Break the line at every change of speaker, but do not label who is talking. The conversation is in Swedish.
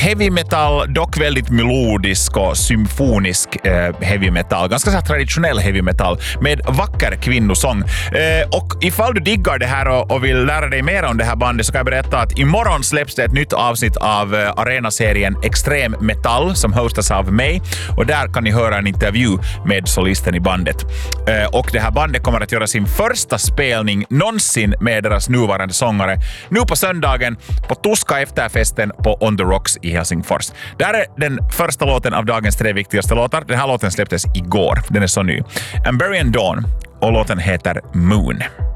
heavy metal, dock väldigt melodisk och symfonisk heavy metal. Ganska så här traditionell heavy metal med vacker kvinnosång. Och ifall du diggar det här och vill lära dig mer om det här bandet så kan jag berätta att imorgon släpps det ett nytt avsnitt av Arena-serien Extrem Metal som hostas av mig. Och där kan ni höra en intervju med solisten i bandet. Och det här bandet kommer att göra sin första spelning någonsin med deras nuvarande sångare nu på söndagen på Tuska efterfesten på On the Rocks i Helsingfors. Där är den första låten av dagens 3 viktigaste låtar. Den här låten släpptes igår. Den är så ny. Amberian Dawn och låten heter Moon.